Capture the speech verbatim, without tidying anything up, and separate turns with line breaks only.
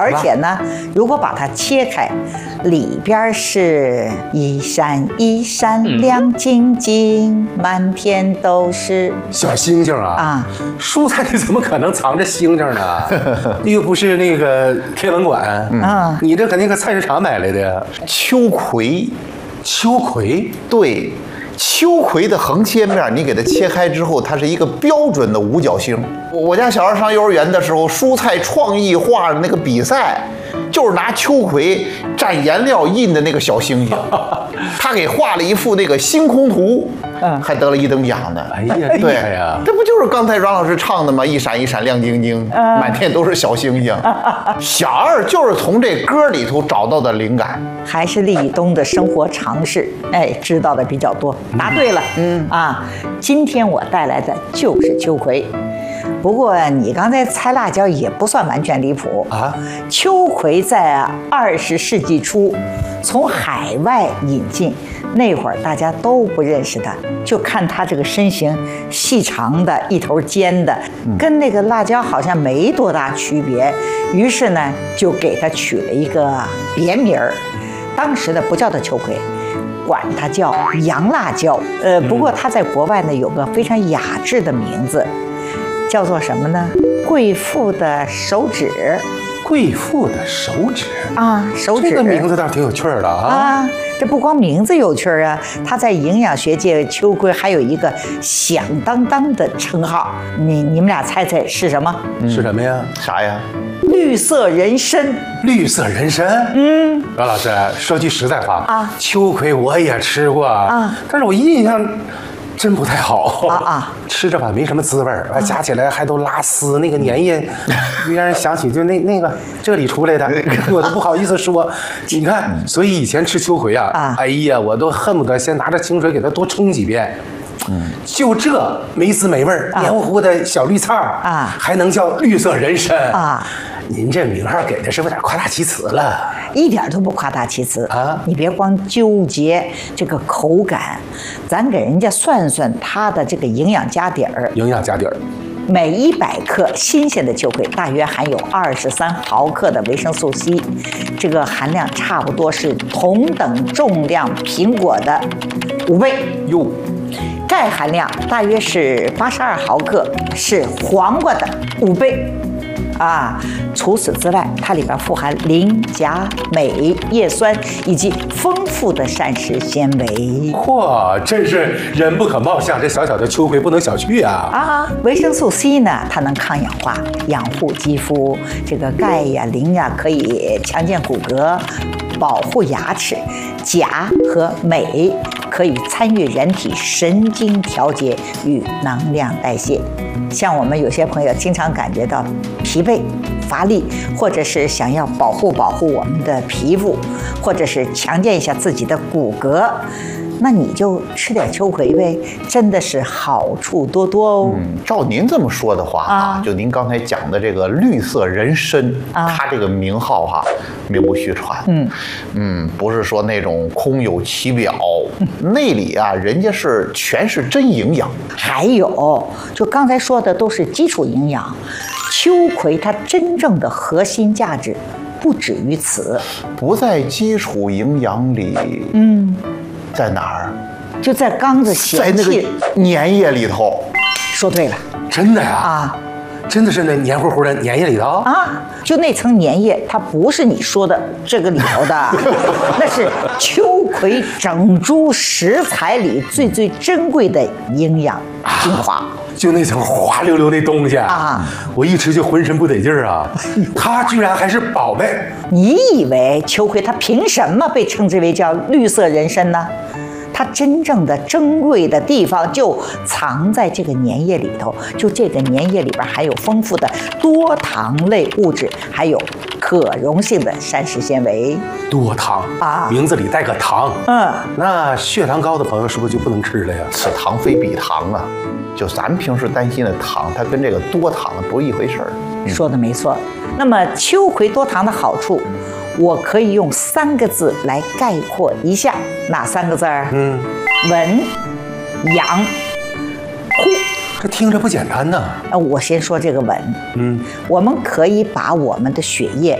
而且呢，如果把它切开，里边是一闪一闪亮晶晶，满天都是
小星星啊！啊，蔬菜里怎么可能藏着星星呢？又不是那个天文馆，嗯，你这肯定搁菜市场买来的。
秋葵，
秋葵，
对。秋葵的横切面，你给它切开之后，它是一个标准的五角星。我家小孩上幼儿园的时候，蔬菜创意画的那个比赛，就是拿秋葵蘸颜料印的那个小星星，他给画了一幅那个星空图，嗯，还得了一等奖呢。
哎呀，厉害呀！
这不就是刚才阮老师唱的吗？一闪一闪亮晶晶，满天都是小星星。小二就是从这歌里头找到的灵感，
还是立冬的生活常识，哎，知道的比较多。答对了，嗯啊，今天我带来的就是秋葵。不过你刚才猜辣椒也不算完全离谱啊。秋葵在二十世纪初从海外引进，那会儿大家都不认识它，就看它这个身形细长的，一头尖的，跟那个辣椒好像没多大区别。于是呢，就给它取了一个别名儿，当时的不叫它秋葵，管它叫洋辣椒。呃，不过它在国外呢有个非常雅致的名字。叫做什么呢？贵妇的手指。
贵妇的手指
啊，手指
这个名字倒是挺有趣的啊！
啊，这不光名字有趣啊，它在营养学界，秋葵还有一个响当当的称号。你你们俩猜猜是什么？
嗯、是什么呀？
啥呀？
绿色人参。
绿色人参。嗯，阮老师说句实在话啊，秋葵我也吃过啊，但是我印象真不太好啊啊！吃着吧没什么滋味儿，啊，加起来还都拉丝，那个粘液让人想起就那那个这里出来的，我都不好意思说。你看，所以以前吃秋葵啊，啊哎呀，我都恨不得先拿着清水给它多冲几遍。嗯，就这没滋没味儿，黏糊糊的小绿菜啊，还能叫绿色人参啊？您这名号给的是不是有点夸大其词了？
一点都不夸大其词啊！你别光纠结这个口感，咱给人家算算它的这个营养加底儿。
营养加底儿，
每一百克新鲜的秋葵大约含有二十三毫克的维生素 C， 这个含量差不多是同等重量苹果的五倍哟。钙含量大约是八十二毫克，是黄瓜的五倍。啊，除此之外，它里边富含磷、钾、镁、叶酸以及丰富的膳食纤维。
嚯，真是人不可貌相，这小小的秋葵不能小觑啊！
啊，维生素 C 呢，它能抗氧化，养护肌肤；这个钙呀、磷呀，可以强健骨骼，保护牙齿；钾和镁可以参与人体神经调节与能量代谢。像我们有些朋友经常感觉到疲惫、乏力，或者是想要保护保护我们的皮肤，或者是强健一下自己的骨骼，那你就吃点秋葵呗，真的是好处多多哦。
嗯，照您这么说的话啊，啊就您刚才讲的这个绿色人参，啊、它这个名号哈、啊，名不虚传。嗯嗯，不是说那种空有其表，内里啊，人家是全是真营养。
还有，就刚才说的都是基础营养，秋葵它真正的核心价值不止于此，
不在基础营养里。嗯。在哪儿？
就在缸子咸
气，在那个粘液里头。
说对了，
真的呀！啊，真的是那黏糊糊的粘液里头
啊！就那层粘液，它不是你说的这个里头的，那是秋葵整株食材里最最珍贵的营养精华。啊，
就那层滑溜溜那东西啊，我一吃就浑身不得劲儿啊！它居然还是宝贝。
你以为秋葵它凭什么被称之为叫绿色人参呢？它真正的珍贵的地方就藏在这个粘液里头，就这个粘液里边含有丰富的多糖类物质，还有可溶性的膳食纤维。
多糖啊，名字里带个糖。嗯，那血糖高的朋友是不是就不能吃了呀？
此糖非彼糖啊！就咱平时担心的糖，它跟这个多糖不是一回事儿。
嗯、说的没错。那么秋葵多糖的好处，我可以用三个字来概括一下，哪三个字儿？嗯，稳、养、护。
这听着不简单呢。
呃，我先说这个稳。嗯，我们可以把我们的血液